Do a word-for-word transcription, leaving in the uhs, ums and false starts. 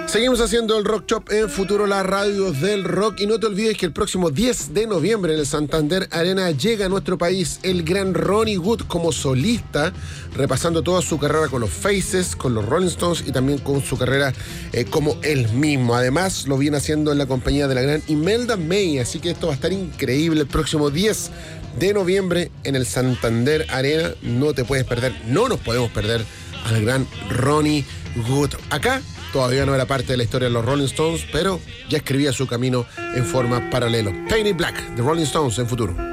Seguimos haciendo el Rock Shop en Futuro, la radio del rock. Y no te olvides que el próximo diez de noviembre en el Santander Arena llega a nuestro país el gran Ronnie Wood como solista, repasando toda su carrera con los Faces, con los Rolling Stones y también con su carrera eh, como él mismo. Además, lo viene haciendo en la compañía de la gran Imelda May, así que esto va a estar increíble el próximo diez de noviembre en el Santander Arena. No te puedes perder, no nos podemos perder al gran Ronnie Wood. Acá todavía no era parte de la historia de los Rolling Stones, pero ya escribía su camino en forma paralela. Painted Black, The Rolling Stones en Futuro.